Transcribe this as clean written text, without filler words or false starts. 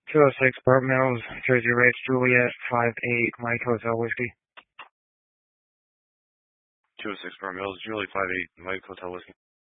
206 Burt Mills, Jersey Ridge, Juliet, 58, Mike Hotel Whiskey. 206 Burt Mills, Juliet, 58, Mike Hotel Whiskey.